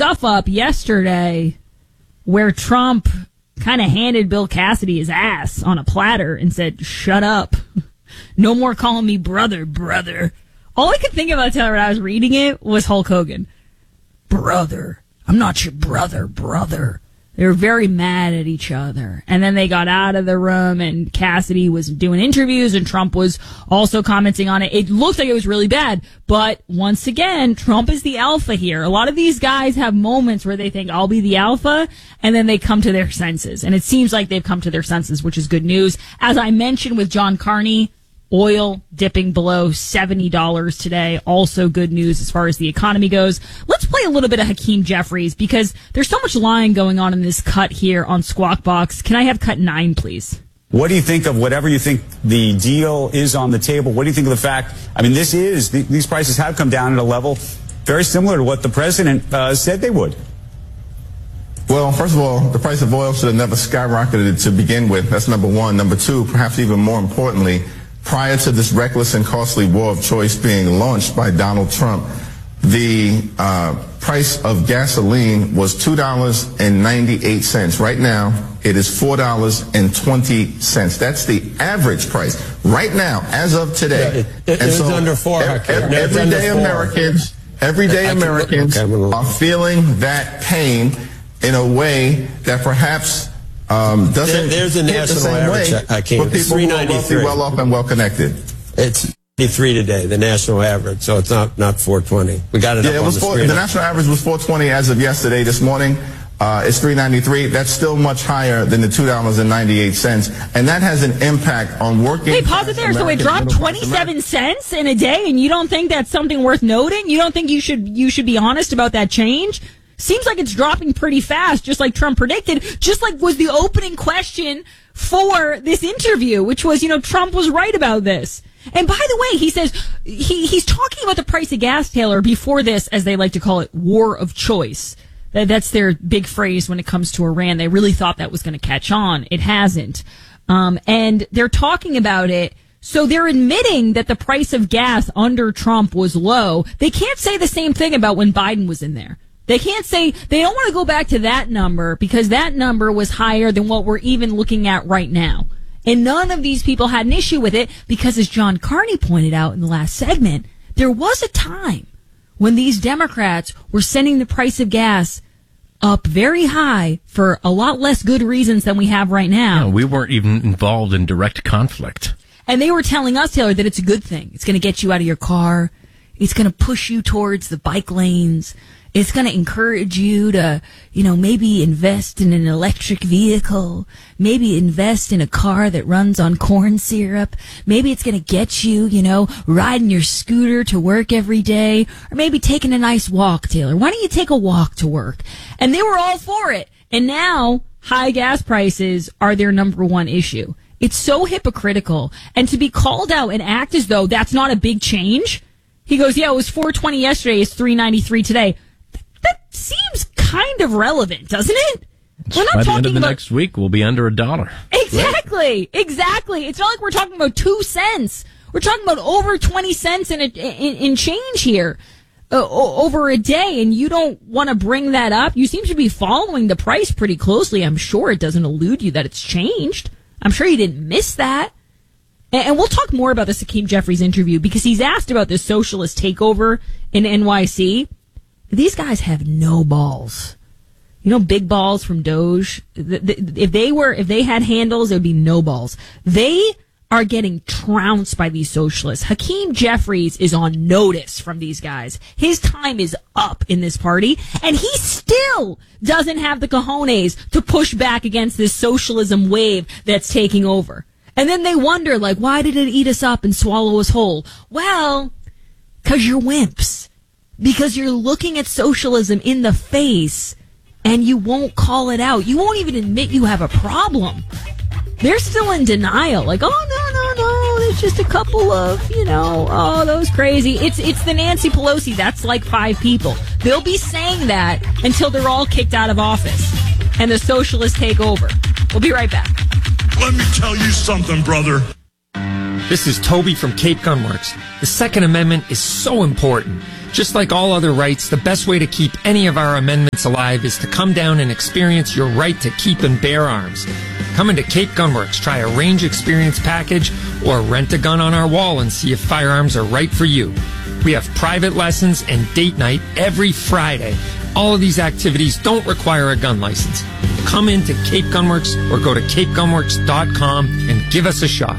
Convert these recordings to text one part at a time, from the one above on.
scuff up yesterday where Trump kind of handed Bill Cassidy his ass on a platter and said, shut up. No more calling me brother. All I could think about when I was reading it was Hulk Hogan. Brother. I'm not your brother. They were very mad at each other. And then they got out of the room and Cassidy was doing interviews and Trump was also commenting on it. It looked like it was really bad. But once again, Trump is the alpha here. A lot of these guys have moments where they think, I'll be the alpha, and then they come to their senses. And it seems like they've come to their senses, which is good news. As I mentioned with John Carney, oil dipping below $70 today. Also good news as far as the economy goes. Let's play a little bit of Hakeem Jeffries because there's so much lying going on in this cut here on Squawk Box. Can I have cut 9, please? What do you think of whatever you think the deal is on the table? What do you think of the fact, these prices have come down at a level very similar to what the president said they would. Well, first of all, the price of oil should have never skyrocketed to begin with. That's number one. Number two, perhaps even more importantly, prior to this reckless and costly war of choice being launched by Donald Trump, the price of gasoline was $2.98. Right now, it is $4.20. That's the average price. Right now, as of today. Yeah, it's under $4. Everyday Americans are feeling that pain in a way that perhaps doesn't there's a hit national the same average. way I can't. for people who are wealthy, well off, and well connected. It's 3 today, the national average, so it's not 420. We got it up on the screen. The national average was 420 as of yesterday. This morning, it's 393. That's still much higher than the $2.98, and that has an impact on working. Wait, pause it there. So it dropped 27 cents in a day, and you don't think that's something worth noting? You don't think you should be honest about that change? Seems like it's dropping pretty fast, just like Trump predicted, just like was the opening question for this interview, which was, Trump was right about this. And by the way, he says he's talking about the price of gas, Taylor, before this, as they like to call it, war of choice. That's their big phrase when it comes to Iran. They really thought that was going to catch on. It hasn't. And they're talking about it. So they're admitting that the price of gas under Trump was low. They can't say the same thing about when Biden was in there. They can't say, they don't want to go back to that number because that number was higher than what we're even looking at right now. And none of these people had an issue with it because, as John Carney pointed out in the last segment, there was a time when these Democrats were sending the price of gas up very high for a lot less good reasons than we have right now. We weren't even involved in direct conflict. And they were telling us, Taylor, that it's a good thing. It's going to get you out of your car. It's going to push you towards the bike lanes. It's going to encourage you to, maybe invest in an electric vehicle, maybe invest in a car that runs on corn syrup. Maybe it's going to get you, riding your scooter to work every day, or maybe taking a nice walk, Taylor. Why don't you take a walk to work? And they were all for it. And now high gas prices are their number one issue. It's so hypocritical. And to be called out and act as though that's not a big change. He goes, yeah, it was $4.20 yesterday. It's $3.93 today. That seems kind of relevant, doesn't it? We're not by the end of the next week, we'll be under $1. Exactly. It's not like we're talking about 2 cents. We're talking about over 20 cents in change here over a day, and you don't want to bring that up. You seem to be following the price pretty closely. I'm sure it doesn't elude you that it's changed. I'm sure you didn't miss that. And we'll talk more about this Hakeem Jeffries interview because he's asked about this socialist takeover in NYC. These guys have no balls. Big balls from Doge. If they had handles, it would be no balls. They are getting trounced by these socialists. Hakeem Jeffries is on notice from these guys. His time is up in this party, and he still doesn't have the cojones to push back against this socialism wave that's taking over. And then they wonder, why did it eat us up and swallow us whole? Well, 'cause you're wimps. Because you're looking at socialism in the face and you won't call it out. You won't even admit you have a problem. They're still in denial. No, there's just a couple of, those crazy. It's the Nancy Pelosi. That's like 5 people. They'll be saying that until they're all kicked out of office and the socialists take over. We'll be right back. Let me tell you something, brother. This is Toby from Cape Gunworks. The Second Amendment is so important. Just like all other rights, the best way to keep any of our amendments alive is to come down and experience your right to keep and bear arms. Come into Cape Gunworks, try a range experience package, or rent a gun on our wall and see if firearms are right for you. We have private lessons and date night every Friday. All of these activities don't require a gun license. Come into Cape Gunworks or go to capegunworks.com and give us a shot.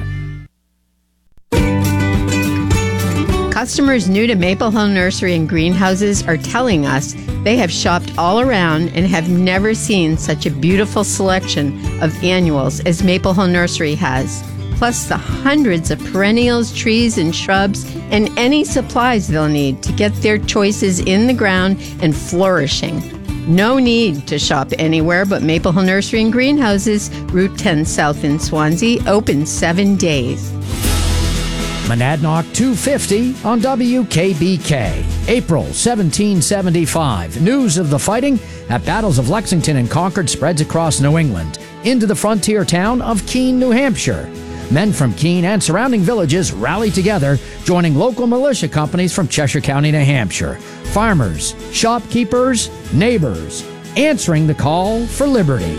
Customers new to Maple Hill Nursery and Greenhouses are telling us they have shopped all around and have never seen such a beautiful selection of annuals as Maple Hill Nursery has. Plus the hundreds of perennials, trees, and shrubs, and any supplies they'll need to get their choices in the ground and flourishing. No need to shop anywhere but Maple Hill Nursery and Greenhouses, Route 10 South in Swansea, open 7 days. Monadnock 250 on WKBK. April 1775. News of the fighting at battles of Lexington and Concord spreads across New England into the frontier town of Keene, New Hampshire. Men from Keene and surrounding villages rally together, joining local militia companies from Cheshire County, New Hampshire. Farmers, shopkeepers, neighbors, answering the call for liberty.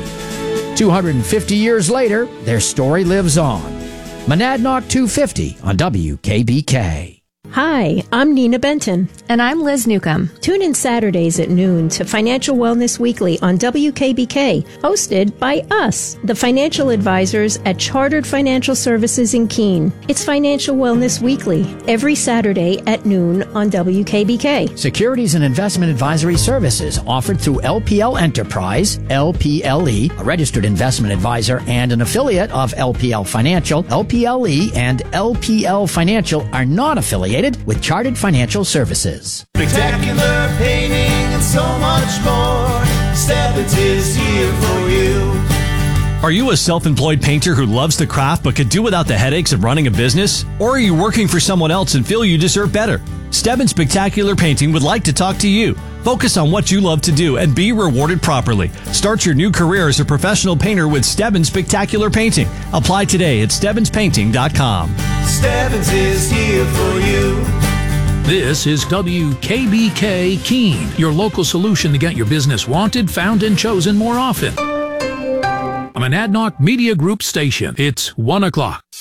250 years later, their story lives on. Monadnock 250 on WKBK. Hi, I'm Nina Benton. And I'm Liz Newcomb. Tune in Saturdays at noon to Financial Wellness Weekly on WKBK, hosted by us, the financial advisors at Chartered Financial Services in Keene. It's Financial Wellness Weekly, every Saturday at noon on WKBK. Securities and investment advisory services offered through LPL Enterprise, LPLE, a registered investment advisor and an affiliate of LPL Financial. LPLE and LPL Financial are not affiliated with Chartered Financial Services. Spectacular painting and so much more. Stebbins is here for you. Are you a self-employed painter who loves the craft but could do without the headaches of running a business? Or are you working for someone else and feel you deserve better? Stebbins Spectacular Painting would like to talk to you. Focus on what you love to do and be rewarded properly. Start your new career as a professional painter with Stebbins Spectacular Painting. Apply today at StebbinsPainting.com. Stebbins is here for you. This is WKBK Keene, your local solution to get your business wanted, found, and chosen more often. I'm an Monadnock Media Group station. It's 1 o'clock.